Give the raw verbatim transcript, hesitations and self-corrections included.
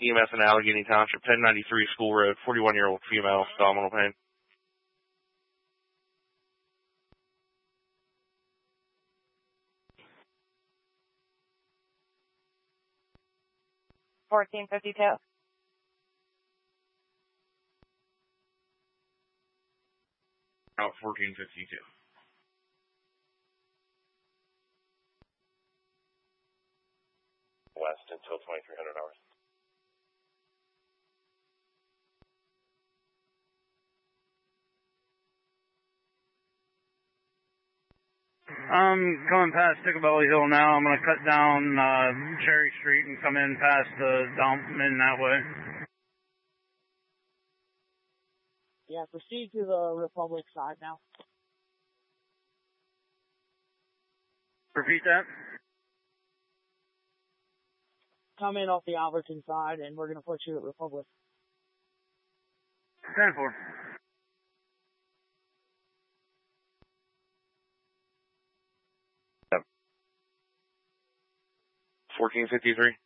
E M S in Allegheny Township, ten ninety-three School Road, forty-one-year-old female, abdominal pain. fourteen fifty-two. Out fourteen fifty-two. West until twenty-three hundred hours. I'm coming past Ticklebelly Hill now. I'm going to cut down uh, Cherry Street and come in past the dump in that way. Yeah, proceed to the Republic side now. Repeat that. Come in off the Alberton side, and we're going to put you at Republic. ten four. fourteen fifty-three.